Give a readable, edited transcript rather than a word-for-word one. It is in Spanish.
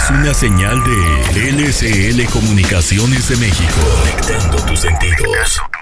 es una señal de LSL Comunicaciones de México. Conectando tus sentidos.